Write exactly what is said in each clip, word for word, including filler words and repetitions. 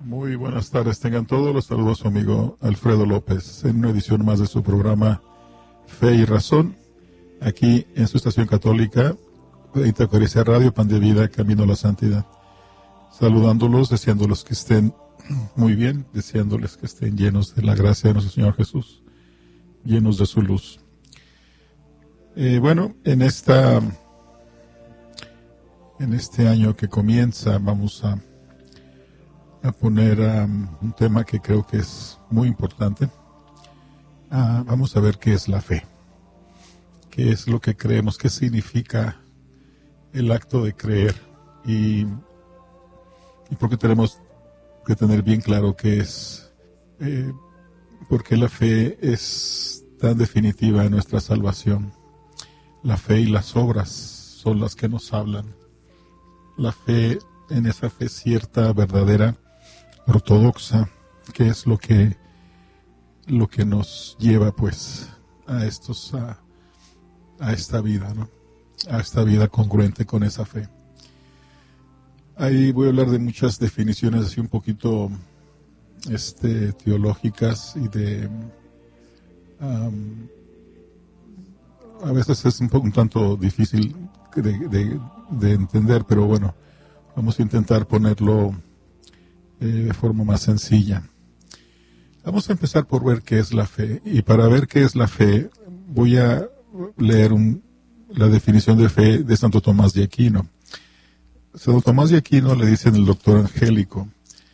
Muy buenas tardes, tengan todos los saludos a su amigo Alfredo López en una edición más de su programa Fe y Razón, aquí en su estación católica, Eucaristía Radio, Pan de Vida, Camino a la Santidad. Saludándolos, deseándolos que estén muy bien, deseándoles que estén llenos de la gracia de nuestro Señor Jesús, llenos de su luz. Eh, bueno, en esta, en este año que comienza, vamos a a poner um, un tema que creo que es muy importante. Uh, vamos a ver qué es la fe, qué es lo que creemos, qué significa el acto de creer y, y porque tenemos que tener bien claro qué es, eh, porque la fe es tan definitiva en nuestra salvación. La fe y las obras son las que nos hablan. La fe, en esa fe cierta, verdadera, ortodoxa, que es lo que lo que nos lleva pues a estos a, a esta vida, ¿no? A esta vida congruente con esa fe. Ahí voy a hablar de muchas definiciones así un poquito este teológicas y de um, a veces es un poco un tanto difícil de, de, de entender, pero bueno, vamos a intentar ponerlo Eh, de forma más sencilla. Vamos a empezar por ver qué es la fe, y para ver qué es la fe voy a leer un, la definición de fe de Santo Tomás de Aquino. Santo Tomás de Aquino le dicen el doctor angélico.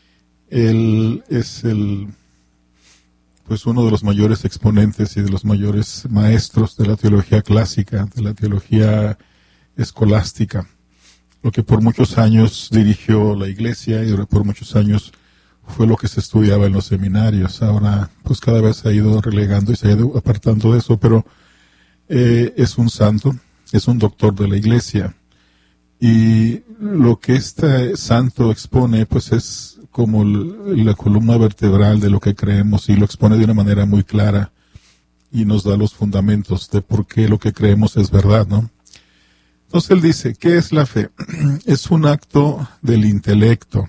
Él es el pues uno de los mayores exponentes y de los mayores maestros de la teología clásica, de la teología escolástica, lo que por muchos años dirigió la iglesia y por muchos años fue lo que se estudiaba en los seminarios. Ahora pues cada vez se ha ido relegando y se ha ido apartando de eso, pero eh, es un santo, es un doctor de la iglesia, y lo que este santo expone pues es como l- la columna vertebral de lo que creemos, y lo expone de una manera muy clara y nos da los fundamentos de por qué lo que creemos es verdad, ¿no? Entonces él dice, ¿qué es la fe? Es un acto del intelecto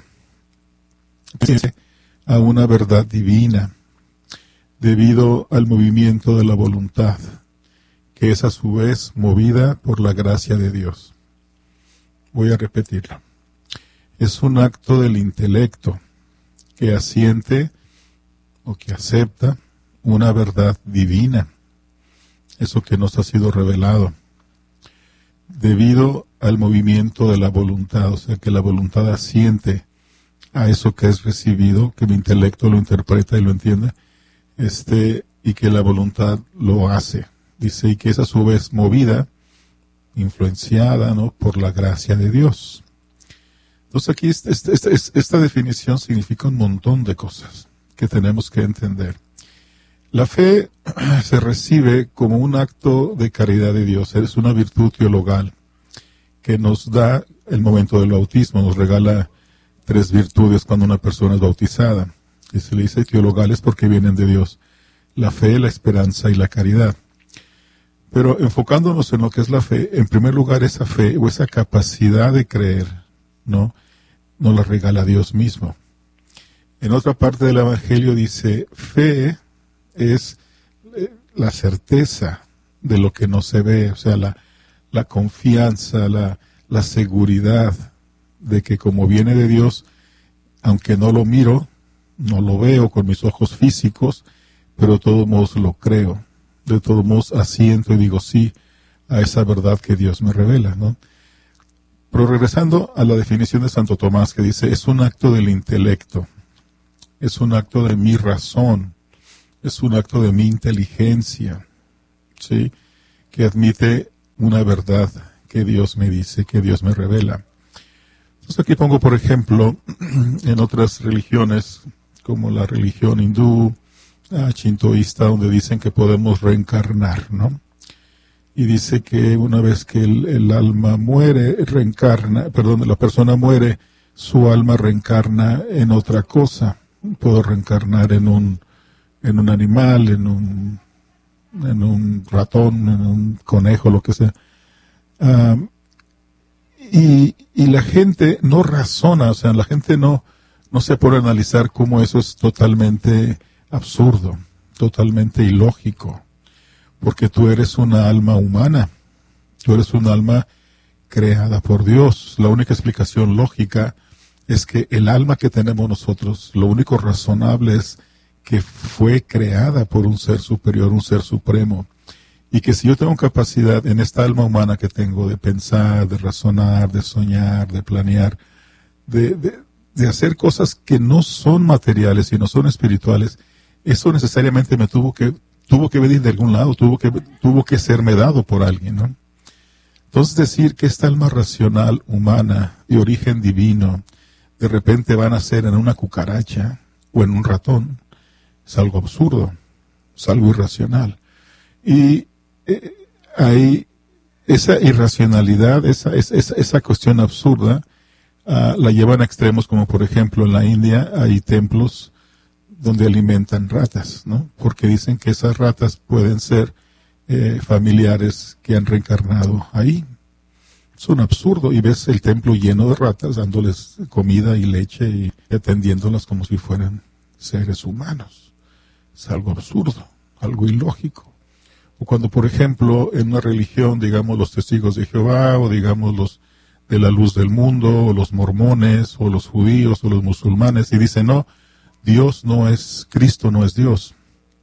a una verdad divina, debido al movimiento de la voluntad, que es a su vez movida por la gracia de Dios. Voy a repetirlo. Es un acto del intelecto que asiente o que acepta una verdad divina, eso que nos ha sido revelado, debido al movimiento de la voluntad, o sea que la voluntad asiente a eso que es recibido, que mi intelecto lo interpreta y lo entiende, este, y que la voluntad lo hace. Dice, y que es a su vez movida, influenciada, ¿no?, por la gracia de Dios. Entonces aquí esta, esta, esta definición significa un montón de cosas que tenemos que entender. La fe se recibe como un acto de caridad de Dios, es una virtud teologal que nos da el momento del bautismo, nos regala tres virtudes cuando una persona es bautizada, y se le dice teologales porque vienen de Dios: la fe, la esperanza y la caridad. Pero enfocándonos en lo que es la fe, en primer lugar esa fe o esa capacidad de creer, ¿no?, nos la regala Dios mismo. En otra parte del Evangelio dice, fe es la certeza de lo que no se ve, o sea, la, la confianza, la, la seguridad de que como viene de Dios, aunque no lo miro, no lo veo con mis ojos físicos, pero de todos modos lo creo, de todos modos asiento y digo sí a esa verdad que Dios me revela, ¿no? Pero regresando a la definición de Santo Tomás, que dice, es un acto del intelecto, es un acto de mi razón, es un acto de mi inteligencia, ¿sí?, que admite una verdad que Dios me dice, que Dios me revela. Entonces aquí pongo, por ejemplo, en otras religiones, como la religión hindú, ah, shintoísta, donde dicen que podemos reencarnar, ¿no? Y dice que una vez que el, el alma muere, reencarna, perdón, la persona muere, su alma reencarna en otra cosa. Puedo reencarnar en un en un animal, en un en un ratón, en un conejo, lo que sea. Um, y, y la gente no razona, o sea, la gente no, no se puede analizar cómo eso es totalmente absurdo, totalmente ilógico, porque tú eres una alma humana, tú eres un alma creada por Dios. La única explicación lógica es que el alma que tenemos nosotros, lo único razonable es que fue creada por un ser superior, un ser supremo, y que si yo tengo capacidad en esta alma humana que tengo de pensar, de razonar, de soñar, de planear, de, de, de hacer cosas que no son materiales y no son espirituales, eso necesariamente me tuvo que tuvo que venir de algún lado, tuvo que tuvo que serme dado por alguien, ¿no? Entonces decir que esta alma racional humana de origen divino de repente va a nacer en una cucaracha o en un ratón es algo absurdo, es algo irracional. Y eh, hay esa irracionalidad, esa, esa, esa cuestión absurda, uh, la llevan a extremos como por ejemplo en la India hay templos donde alimentan ratas, ¿no? Porque dicen que esas ratas pueden ser eh, familiares que han reencarnado ahí. Es un absurdo, y ves el templo lleno de ratas dándoles comida y leche y atendiéndolas como si fueran seres humanos. Es algo absurdo, algo ilógico. O cuando, por ejemplo, en una religión, digamos los testigos de Jehová, o digamos los de la luz del mundo, o los mormones, o los judíos, o los musulmanes, y dicen, no, Dios no es, Cristo no es Dios.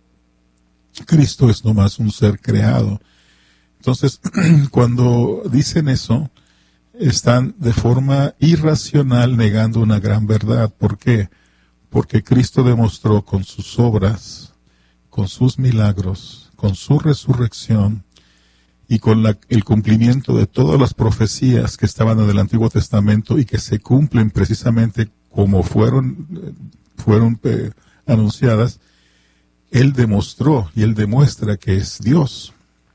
Cristo es nomás un ser creado. Entonces, cuando dicen eso, están de forma irracional negando una gran verdad. ¿Por qué? Porque Cristo demostró con sus obras, con sus milagros, con su resurrección y con la, el cumplimiento de todas las profecías que estaban en el Antiguo Testamento y que se cumplen precisamente como fueron, fueron eh, anunciadas, Él demostró y Él demuestra que es Dios.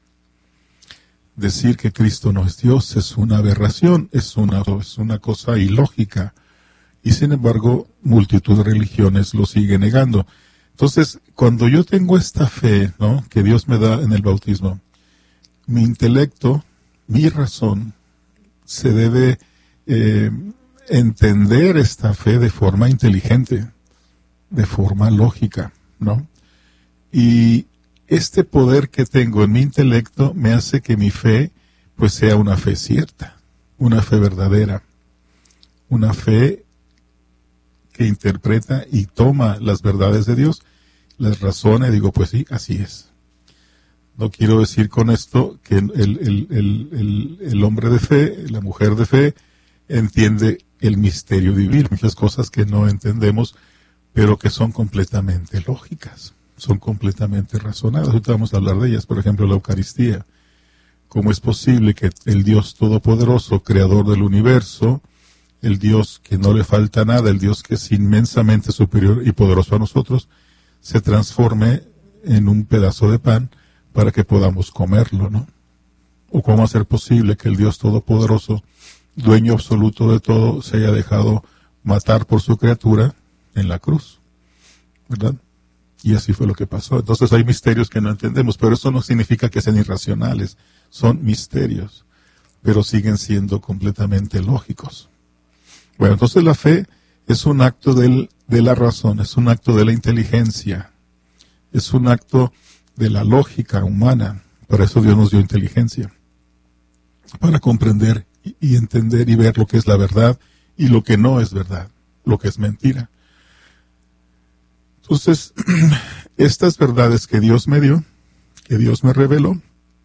Decir que Cristo no es Dios es una aberración, es una, es una cosa ilógica. Y sin embargo, multitud de religiones lo siguen negando. Entonces, cuando yo tengo esta fe, ¿no?, que Dios me da en el bautismo, mi intelecto, mi razón, se debe eh, entender esta fe de forma inteligente, de forma lógica, ¿no? Y este poder que tengo en mi intelecto me hace que mi fe, pues, sea una fe cierta, una fe verdadera, una fe que interpreta y toma las verdades de Dios, las razona y digo, pues sí, así es. No quiero decir con esto que el, el, el, el, el hombre de fe, la mujer de fe, entiende el misterio divino, muchas cosas que no entendemos, pero que son completamente lógicas, son completamente razonadas. Ahorita vamos a hablar de ellas, por ejemplo, la Eucaristía. ¿Cómo es posible que el Dios Todopoderoso, Creador del universo, el Dios que no le falta nada, el Dios que es inmensamente superior y poderoso a nosotros, se transforme en un pedazo de pan para que podamos comerlo, ¿no? ¿O cómo hacer posible que el Dios Todopoderoso, dueño absoluto de todo, se haya dejado matar por su criatura en la cruz? ¿Verdad? Y así fue lo que pasó. Entonces hay misterios que no entendemos, pero eso no significa que sean irracionales. Son misterios, pero siguen siendo completamente lógicos. Bueno, entonces la fe es un acto del, de la razón, es un acto de la inteligencia, es un acto de la lógica humana. Para eso Dios nos dio inteligencia, para comprender y, y entender y ver lo que es la verdad y lo que no es verdad, lo que es mentira. Entonces, estas verdades que Dios me dio, que Dios me reveló,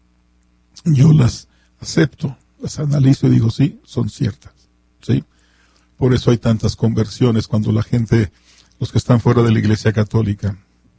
yo las acepto, las analizo y digo, sí, son ciertas, ¿sí? Por eso hay tantas conversiones cuando la gente, los que están fuera de la Iglesia Católica,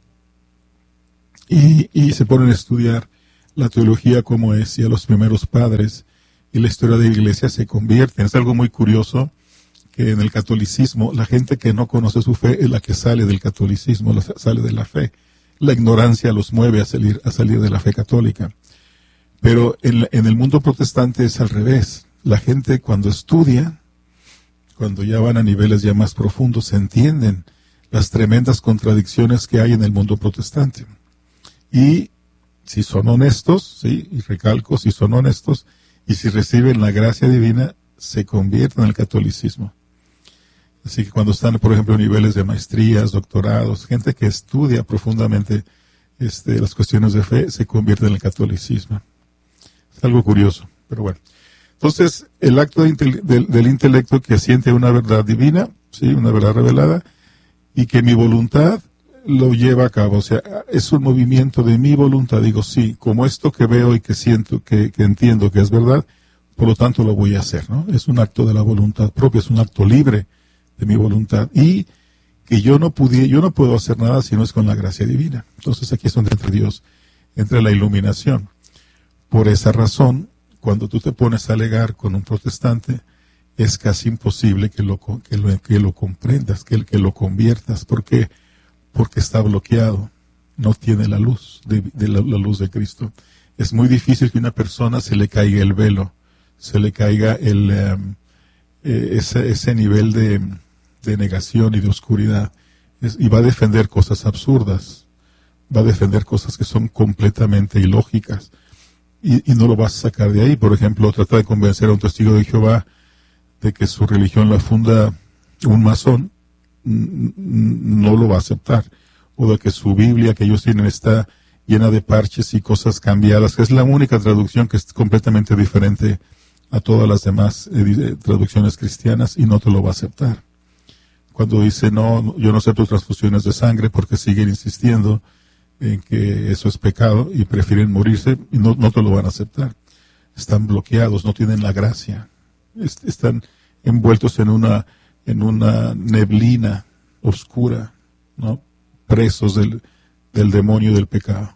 y, y se ponen a estudiar la teología como es, y a los primeros padres, y la historia de la Iglesia se convierte. Es algo muy curioso que en el catolicismo, la gente que no conoce su fe es la que sale del catolicismo, sale de la fe. La ignorancia los mueve a salir, a salir de la fe católica. Pero en, la, en el mundo protestante es al revés. La gente cuando estudia, cuando ya van a niveles ya más profundos, entienden las tremendas contradicciones que hay en el mundo protestante. Y si son honestos, sí, y recalco, si son honestos, y si reciben la gracia divina, se convierten al catolicismo. Así que cuando están, por ejemplo, en niveles de maestrías, doctorados, gente que estudia profundamente este, las cuestiones de fe, se convierte en el catolicismo. Es algo curioso, pero bueno. Entonces, el acto de inte- del, del intelecto que asiente a una verdad divina, sí, una verdad revelada, y que mi voluntad lo lleva a cabo. O sea, es un movimiento de mi voluntad. Digo, sí, como esto que veo y que siento, que, que entiendo que es verdad, por lo tanto lo voy a hacer, ¿no? Es un acto de la voluntad propia, es un acto libre de mi voluntad. Y que yo no pudiera, yo no puedo hacer nada si no es con la gracia divina. Entonces aquí es donde entra Dios, entra la iluminación. Por esa razón, cuando tú te pones a alegar con un protestante, es casi imposible que lo, que lo, que lo comprendas, que, que lo conviertas. ¿Por qué? Porque está bloqueado, no tiene la luz, de, de la, la luz de Cristo. Es muy difícil que a una persona se le caiga el velo, se le caiga el, um, eh, ese, ese nivel de, de negación y de oscuridad, es, y va a defender cosas absurdas, va a defender cosas que son completamente ilógicas, y, y no lo vas a sacar de ahí. Por ejemplo, trata de convencer a un testigo de Jehová de que su religión la funda un masón, no lo va a aceptar. O de que su Biblia que ellos tienen está llena de parches y cosas cambiadas, que es la única traducción que es completamente diferente a todas las demás eh, traducciones cristianas, y no te lo va a aceptar. Cuando dice, no, yo no acepto transfusiones de sangre, porque siguen insistiendo en que eso es pecado y prefieren morirse, y no, no te lo van a aceptar. Están bloqueados, no tienen la gracia. Están envueltos en una en una neblina oscura, ¿no? Presos del, del demonio y del pecado.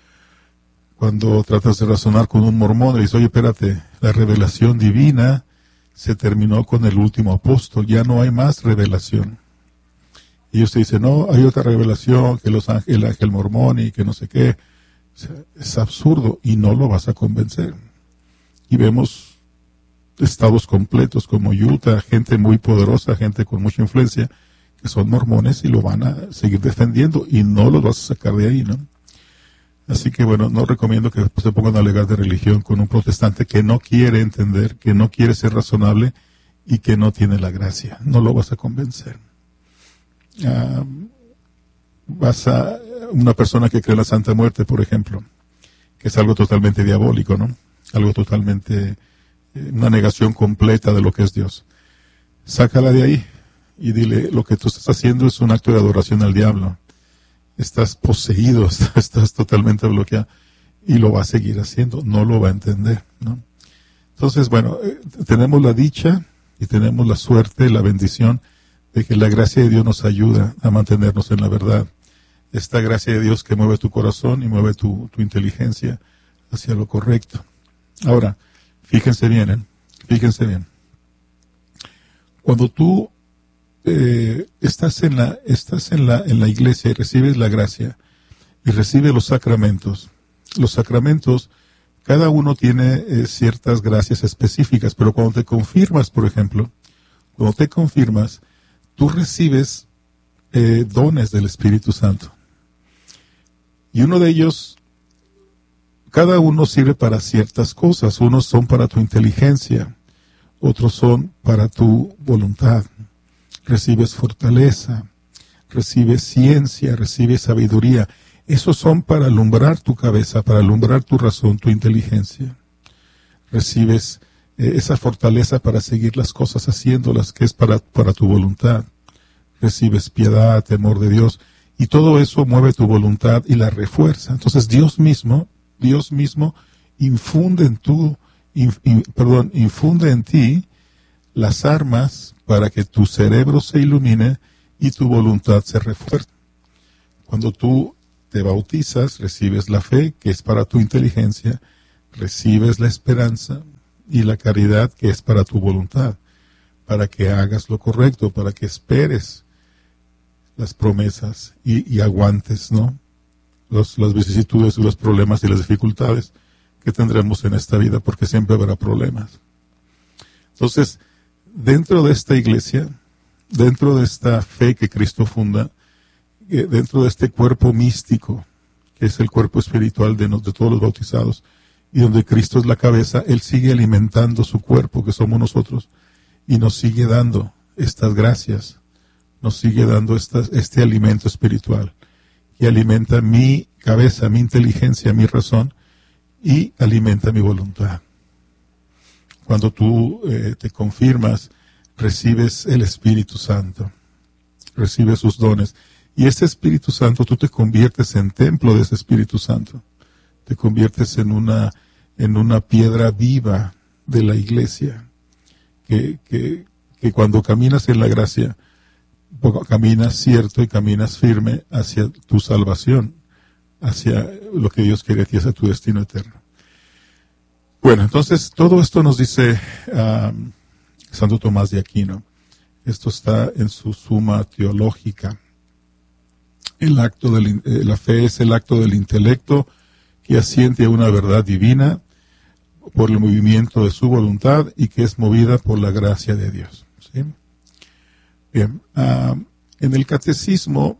Cuando tratas de razonar con un mormón, le dices, oye, espérate, la revelación divina se terminó con el último apóstol, ya no hay más revelación. Y ellos te dicen, no, hay otra revelación, que los ángeles, el ángel mormón y que no sé qué. O sea, es absurdo y no lo vas a convencer. Y vemos estados completos como Utah, gente muy poderosa, gente con mucha influencia, que son mormones y lo van a seguir defendiendo y no los vas a sacar de ahí, ¿no? Así que bueno, no recomiendo que se pongan a alegar de religión con un protestante que no quiere entender, que no quiere ser razonable y que no tiene la gracia. No lo vas a convencer. Uh, vas a una persona que cree en la Santa Muerte, por ejemplo, que es algo totalmente diabólico, ¿no? Algo totalmente, eh, una negación completa de lo que es Dios. Sácala de ahí y dile, lo que tú estás haciendo es un acto de adoración al diablo. Estás poseído, estás totalmente bloqueado, y lo va a seguir haciendo, no lo va a entender, ¿no? Entonces, bueno, eh, tenemos la dicha y tenemos la suerte, la bendición de que la gracia de Dios nos ayuda a mantenernos en la verdad. Esta gracia de Dios que mueve tu corazón y mueve tu, tu inteligencia hacia lo correcto. Ahora, fíjense bien, ¿eh? Fíjense bien. Cuando tú eh, estás en la estás en la en la iglesia y recibes la gracia y recibes los sacramentos, los sacramentos, cada uno tiene eh, ciertas gracias específicas, pero cuando te confirmas, por ejemplo, cuando te confirmas, tú recibes eh, dones del Espíritu Santo. Y uno de ellos, cada uno sirve para ciertas cosas. Unos son para tu inteligencia, otros son para tu voluntad. Recibes fortaleza, recibes ciencia, recibes sabiduría. Esos son para alumbrar tu cabeza, para alumbrar tu razón, tu inteligencia. Recibes eh, esa fortaleza para seguir las cosas haciéndolas, que es para, para tu voluntad. Recibes piedad, temor de Dios, y todo eso mueve tu voluntad y la refuerza. Entonces Dios mismo, Dios mismo infunde en tu, in, in, perdón, infunde en ti las armas para que tu cerebro se ilumine y tu voluntad se refuerce. Cuando tú te bautizas, recibes la fe, que es para tu inteligencia, recibes la esperanza y la caridad, que es para tu voluntad, para que hagas lo correcto, para que esperes las promesas y, y aguantes, ¿no? Los, las vicisitudes, los problemas y las dificultades que tendremos en esta vida, porque siempre habrá problemas. Entonces, dentro de esta iglesia, dentro de esta fe que Cristo funda, eh, dentro de este cuerpo místico, que es el cuerpo espiritual de, nos, de todos los bautizados, y donde Cristo es la cabeza, Él sigue alimentando su cuerpo, que somos nosotros, y nos sigue dando estas gracias, nos sigue dando estas, este alimento espiritual que alimenta mi cabeza, mi inteligencia, mi razón y alimenta mi voluntad. Cuando tú eh, te confirmas, recibes el Espíritu Santo, recibes sus dones. Y este Espíritu Santo, tú te conviertes en templo de ese Espíritu Santo. Te conviertes en una, en una piedra viva de la iglesia. Que, que, que cuando caminas en la gracia, caminas cierto y caminas firme hacia tu salvación, hacia lo que Dios quiere que hacia tu destino eterno. Bueno, entonces todo esto nos dice um, Santo Tomás de Aquino. Esto está en su Suma Teológica. El acto de eh, la fe es el acto del intelecto que asiente a una verdad divina por el movimiento de su voluntad y que es movida por la gracia de Dios. ¿Sí? Bien, uh, en el Catecismo,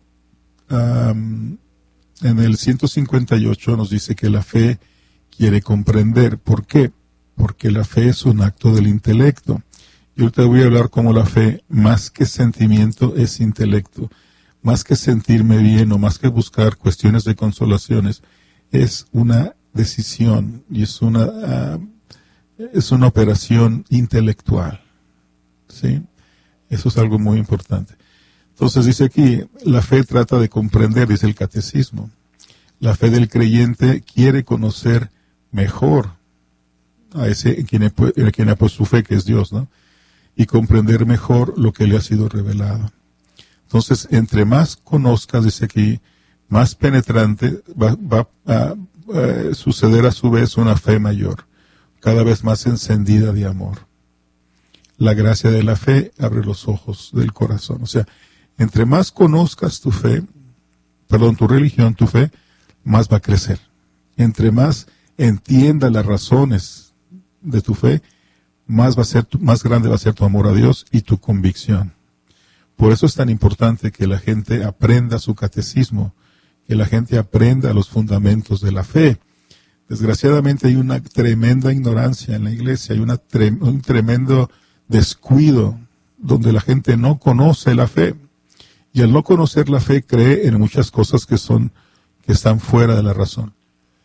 um, en el ciento cincuenta y ocho nos dice que la fe quiere comprender. ¿Por qué? Porque la fe es un acto del intelecto. Y ahorita voy a hablar cómo la fe, más que sentimiento, es intelecto. Más que sentirme bien o más que buscar cuestiones de consolaciones, es una decisión y es una, uh, es una operación intelectual. ¿Sí? Eso es algo muy importante. Entonces dice aquí, la fe trata de comprender, dice el Catecismo. La fe del creyente quiere conocer mejor a ese en quien, en quien ha puesto su fe, que es Dios, ¿no? Y comprender mejor lo que le ha sido revelado. Entonces, entre más conozcas, dice aquí, más penetrante va, va a, a suceder a su vez una fe mayor, cada vez más encendida de amor. La gracia de la fe abre los ojos del corazón. O sea, entre más conozcas tu fe, perdón, tu religión, tu fe, más va a crecer. Entre más entienda las razones de tu fe, más va a ser, más grande va a ser tu amor a Dios y tu convicción. Por eso es tan importante que la gente aprenda su catecismo, que la gente aprenda los fundamentos de la fe. Desgraciadamente hay una tremenda ignorancia en la iglesia, hay una tre- un tremendo descuido donde la gente no conoce la fe. Y al no conocer la fe cree en muchas cosas que son, que están fuera de la razón.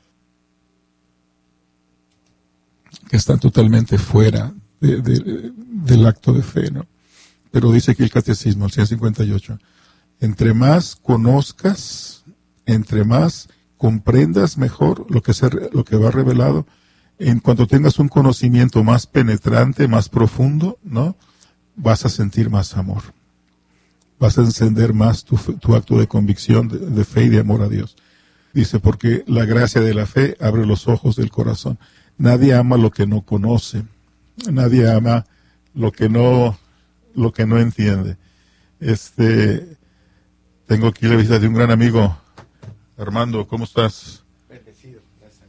Que están totalmente fuera de, de, del acto de fe, ¿no? Pero dice aquí el Catecismo, el ciento cincuenta y ocho, entre más conozcas, entre más comprendas mejor lo que, se, lo que va revelado, en cuanto tengas un conocimiento más penetrante, más profundo, ¿no? Vas a sentir más amor. Vas a encender más tu, tu acto de convicción, de, de fe y de amor a Dios. Dice, porque la gracia de la fe abre los ojos del corazón. Nadie ama lo que no conoce. Nadie ama lo que no, lo que no entiende. Este, tengo aquí la visita de un gran amigo, Armando. ¿Cómo estás? Bendecido, gracias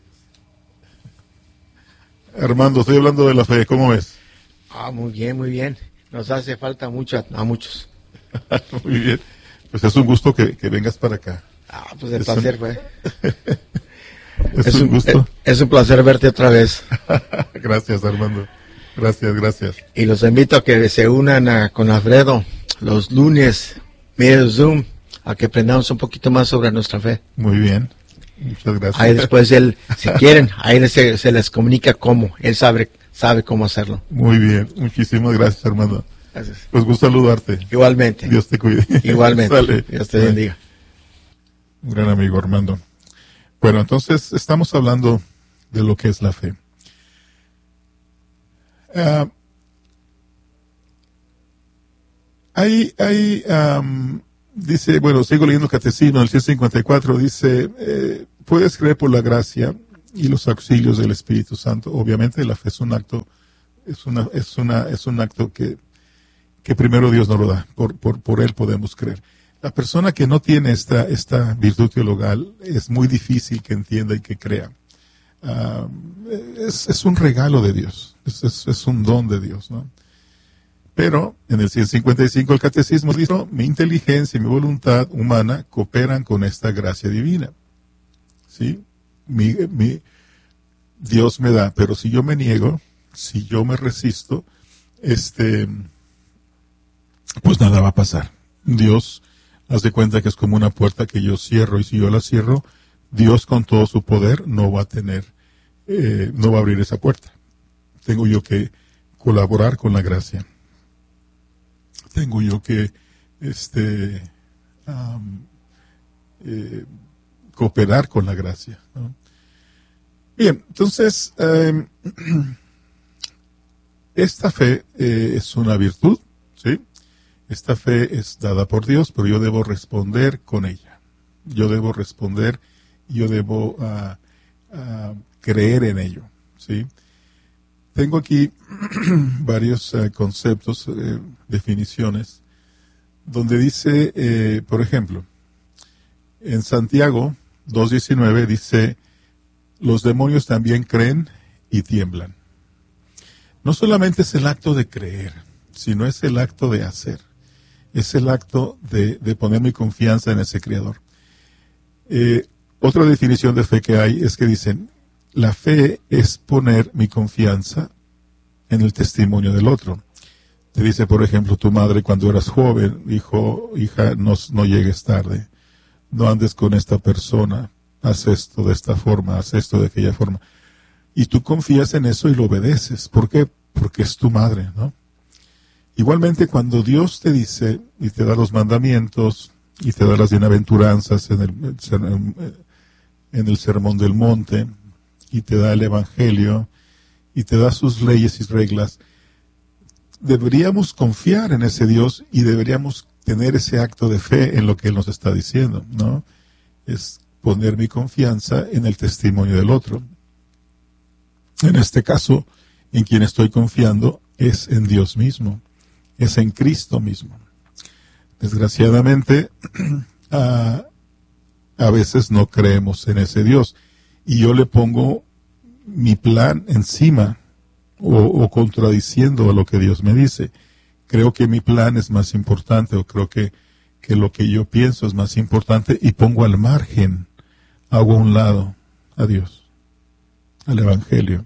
a Dios. Armando, estoy hablando de la fe. ¿Cómo ves? Ah, muy bien, muy bien. Nos hace falta mucho a, a muchos. Muy bien. Pues es un gusto que, que vengas para acá. Ah, pues el es placer, un... güey. es, es un un gusto. Es, es un placer verte otra vez. Gracias, Armando. Gracias, gracias. Y los invito a que se unan a, con Alfredo los lunes, medio Zoom, a que aprendamos un poquito más sobre nuestra fe. Muy bien. Muchas gracias. Ahí después él, si quieren, ahí se, se les comunica cómo. Él sabe, sabe cómo hacerlo. Muy bien. Muchísimas gracias, Armando. Gracias. Pues gusto saludarte. Igualmente. Dios te cuide. Igualmente. Sale. Dios te bendiga. Un gran amigo, Armando. Bueno, entonces estamos hablando de lo que es la fe. Uh, hay, hay, um, dice, bueno, sigo leyendo el Catecismo, el ciento cincuenta y cuatro, dice, eh, puedes creer por la gracia y los auxilios del Espíritu Santo. Obviamente la fe es un acto, es una, es una, es un acto que, que primero Dios nos lo da, por, por, por él podemos creer. La persona que no tiene esta, esta virtud teologal es muy difícil que entienda y que crea. Uh, es, es un regalo de Dios, es, es, es un don de Dios, ¿no? Pero en el ciento cincuenta y cinco el Catecismo dice, mi inteligencia y mi voluntad humana cooperan con esta gracia divina. ¿Sí? Mi, mi, Dios me da, pero si yo me niego, si yo me resisto, este, pues nada va a pasar. Dios, haz de cuenta que es como una puerta que yo cierro, y si yo la cierro, Dios con todo su poder no va a tener, eh, no va a abrir esa puerta. Tengo yo que colaborar con la gracia. Tengo yo que este, um, eh, cooperar con la gracia, ¿no? Bien, entonces, eh, esta fe eh, es una virtud, ¿sí? Esta fe es dada por Dios, pero yo debo responder con ella. Yo debo responder, yo debo uh, uh, creer en ello, ¿sí? Tengo aquí varios uh, conceptos, uh, definiciones, donde dice, eh, por ejemplo, en Santiago dos diecinueve dice, los demonios también creen y tiemblan. No solamente es el acto de creer, sino es el acto de hacer. Es el acto de, de poner mi confianza en ese Creador. Eh, otra definición de fe que hay es que dicen, la fe es poner mi confianza en el testimonio del otro. Te dice, por ejemplo, tu madre cuando eras joven, dijo, hija, no, no llegues tarde, no andes con esta persona, haz esto de esta forma, haz esto de aquella forma. Y tú confías en eso y lo obedeces. ¿Por qué? Porque es tu madre, ¿no? Igualmente, cuando Dios te dice y te da los mandamientos y te da las bienaventuranzas en el, en el Sermón del Monte y te da el Evangelio y te da sus leyes y reglas, deberíamos confiar en ese Dios y deberíamos tener ese acto de fe en lo que Él nos está diciendo, ¿no? Es poner mi confianza en el testimonio del otro. En este caso, en quien estoy confiando es en Dios mismo, es en Cristo mismo. Desgraciadamente, a, a veces no creemos en ese Dios y yo le pongo mi plan encima o, o contradiciendo a lo que Dios me dice. Creo que mi plan es más importante o creo que, que lo que yo pienso es más importante y pongo al margen, hago a un lado a Dios, al Evangelio.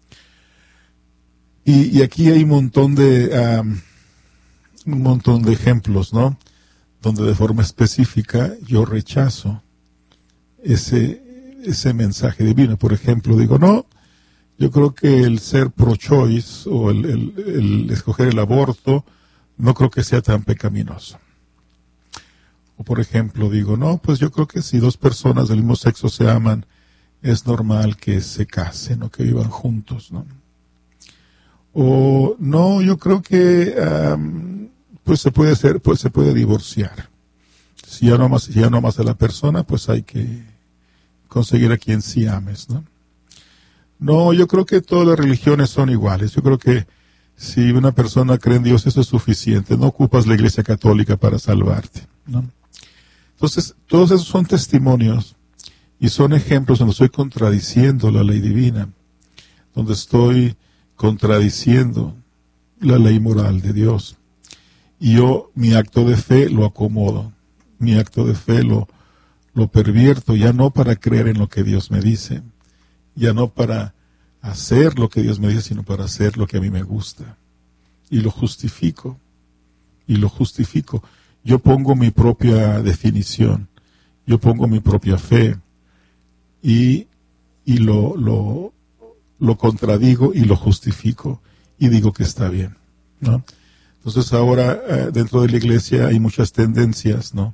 Y, y aquí hay un montón de um, un montón de ejemplos, ¿no? Donde de forma específica yo rechazo ese ese mensaje divino. Por ejemplo, digo, no, yo creo que el ser pro-choice o el, el, el escoger el aborto no creo que sea tan pecaminoso. O por ejemplo, digo, no, pues yo creo que si dos personas del mismo sexo se aman, es normal que se casen o que vivan juntos, ¿no? O no, yo creo que um, pues se puede hacer, pues se puede divorciar. Si ya no amas, si ya no amas a la persona, pues hay que conseguir a quien sí ames, ¿no? No, yo creo que todas las religiones son iguales. Yo creo que si una persona cree en Dios, eso es suficiente. No ocupas la Iglesia Católica para salvarte, ¿no? Entonces, todos esos son testimonios y son ejemplos donde estoy contradiciendo la ley divina, donde estoy contradiciendo la ley moral de Dios. Y yo, mi acto de fe lo acomodo, mi acto de fe lo, lo pervierto, ya no para creer en lo que Dios me dice, ya no para hacer lo que Dios me dice, sino para hacer lo que a mí me gusta. Y lo justifico, y lo justifico. Yo pongo mi propia definición, yo pongo mi propia fe, y, y lo, lo, lo contradigo y lo justifico, y digo que está bien, ¿no? Entonces ahora eh, dentro de la iglesia hay muchas tendencias, ¿no?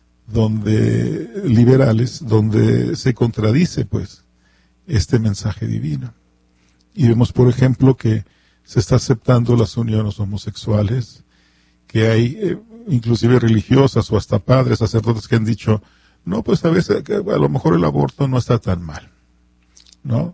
Donde, liberales, donde se contradice, pues, este mensaje divino. Y vemos, por ejemplo, que se está aceptando las uniones homosexuales, que hay eh, inclusive religiosas o hasta padres, sacerdotes que han dicho, no, pues a veces, a lo mejor el aborto no está tan mal, ¿no?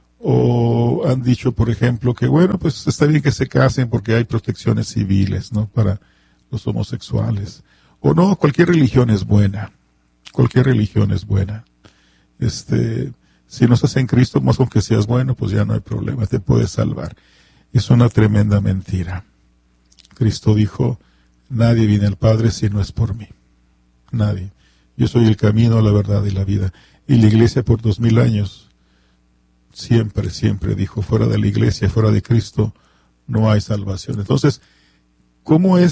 O han dicho, por ejemplo, que bueno, pues está bien que se casen porque hay protecciones civiles, ¿no? Para los homosexuales. O no, cualquier religión es buena. Cualquier religión es buena. Este, si no estás en Cristo, más con que seas bueno, pues ya no hay problema, te puedes salvar. Es una tremenda mentira. Cristo dijo, nadie viene al Padre si no es por mí. Nadie. Yo soy el camino, la verdad y la vida. Y la iglesia por dos mil años siempre, siempre dijo, fuera de la iglesia, fuera de Cristo, no hay salvación. Entonces, ¿cómo es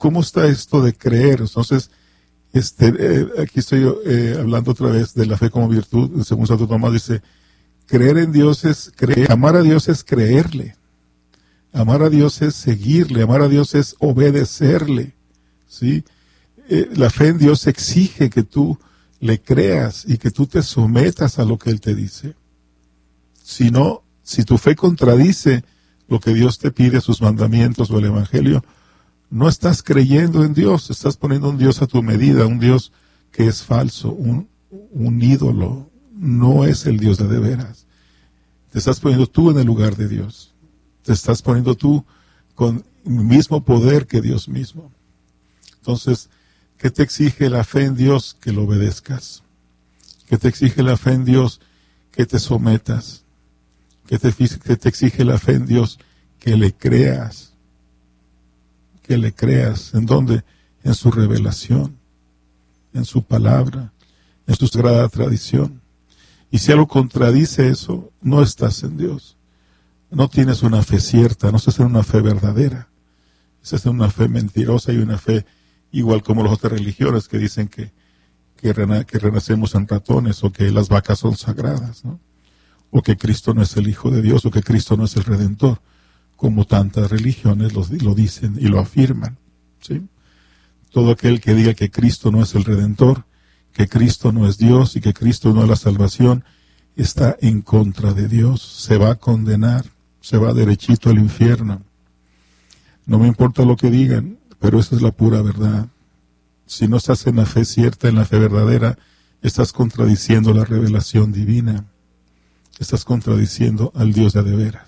¿cómo está esto de creer? Entonces, este, eh, aquí estoy yo, eh, hablando otra vez de la fe como virtud. Según Santo Tomás dice, creer en Dios es creer, amar a Dios es creerle, amar a Dios es seguirle, amar a Dios es obedecerle, ¿sí? Eh, la fe en Dios exige que tú le creas y que tú te sometas a lo que Él te dice. Si no, si tu fe contradice lo que Dios te pide, sus mandamientos o el Evangelio, no estás creyendo en Dios, estás poniendo un Dios a tu medida, un Dios que es falso, un, un ídolo, no es el Dios de de veras. Te estás poniendo tú en el lugar de Dios, te estás poniendo tú con el mismo poder que Dios mismo. Entonces, ¿qué te exige la fe en Dios? Que lo obedezcas. ¿Qué te exige la fe en Dios? Que te sometas. ¿Qué te, qué te exige la fe en Dios? Que le creas. Que le creas. ¿En dónde? En su revelación, en su palabra, en su sagrada tradición. Y si algo contradice eso, no estás en Dios. No tienes una fe cierta, no estás en una fe verdadera. Estás en una fe mentirosa y una fe igual como las otras religiones que dicen que, que, rena, que renacemos en ratones o que las vacas son sagradas, ¿no? O que Cristo no es el Hijo de Dios o que Cristo no es el Redentor, como tantas religiones lo, lo dicen y lo afirman, ¿sí? Todo aquel que diga que Cristo no es el Redentor, que Cristo no es Dios y que Cristo no es la salvación, está en contra de Dios, se va a condenar, se va derechito al infierno. No me importa lo que digan, pero esa es la pura verdad. Si no estás en la fe cierta, en la fe verdadera, estás contradiciendo la revelación divina. Estás contradiciendo al Dios de a de veras.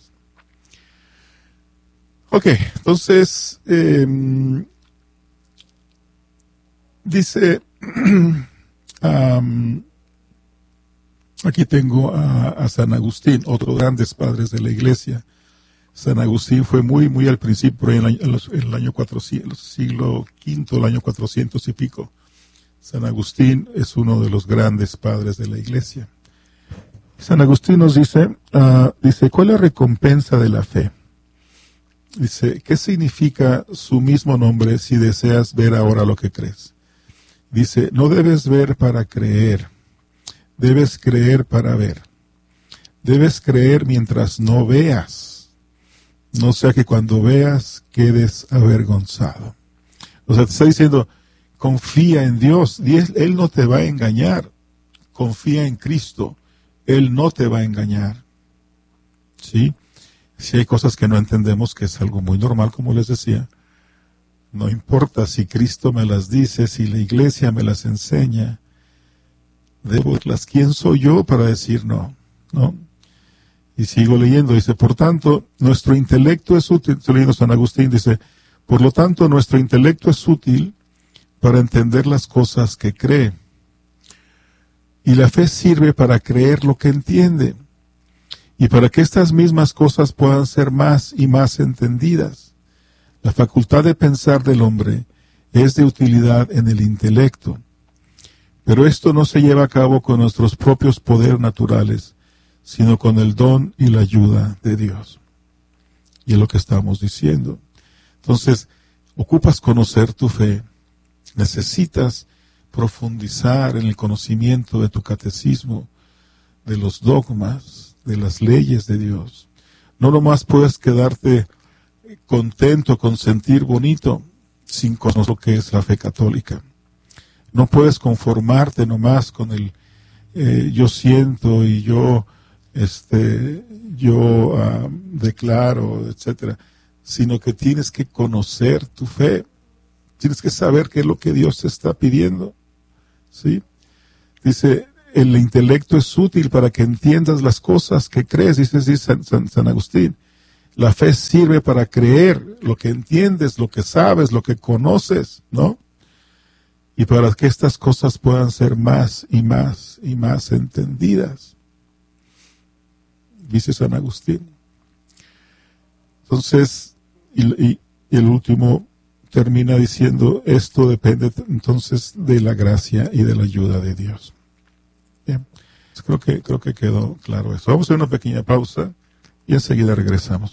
Ok, entonces, eh, dice, um, aquí tengo a, a San Agustín, otro de los grandes padres de la Iglesia. San Agustín fue muy, muy al principio, en el, año, en el año cuatrocientos, siglo quinto, el año cuatrocientos y pico. San Agustín es uno de los grandes padres de la Iglesia. San Agustín nos dice, uh, dice, ¿cuál es la recompensa de la fe? Dice, ¿qué significa su mismo nombre si deseas ver ahora lo que crees? Dice, no debes ver para creer, debes creer para ver. Debes creer mientras no veas, no sea que cuando veas quedes avergonzado. O sea, te está diciendo, confía en Dios, y él, él no te va a engañar, confía en Cristo, Él no te va a engañar. ¿Sí? Si hay cosas que no entendemos, que es algo muy normal, como les decía, no importa si Cristo me las dice, si la iglesia me las enseña, debo verlas. ¿Quién soy yo para decir no? ¿No? Y sigo leyendo, dice, por tanto, nuestro intelecto es útil, estoy leyendo San Agustín, dice, por lo tanto, nuestro intelecto es útil para entender las cosas que cree. Y la fe sirve para creer lo que entiende, y para que estas mismas cosas puedan ser más y más entendidas. La facultad de pensar del hombre es de utilidad en el intelecto, pero esto no se lleva a cabo con nuestros propios poderes naturales, sino con el don y la ayuda de Dios. Y es lo que estamos diciendo. Entonces, ocupas conocer tu fe, necesitas profundizar en el conocimiento de tu catecismo, de los dogmas, de las leyes de Dios. No nomás puedes quedarte contento con sentir bonito sin conocer lo que es la fe católica. No puedes conformarte nomás con el eh, yo siento y yo este yo uh, declaro, etcétera, sino que tienes que conocer tu fe. Tienes que saber qué es lo que Dios te está pidiendo. ¿Sí? Dice, el intelecto es útil para que entiendas las cosas que crees, dice, dice San, San, San Agustín. La fe sirve para creer lo que entiendes, lo que sabes, lo que conoces, ¿no? Y para que estas cosas puedan ser más y más y más entendidas, dice San Agustín. Entonces, y, y, y el último termina diciendo, esto depende entonces de la gracia y de la ayuda de Dios. Bien, creo que, creo que quedó claro eso. Vamos a hacer una pequeña pausa y enseguida regresamos.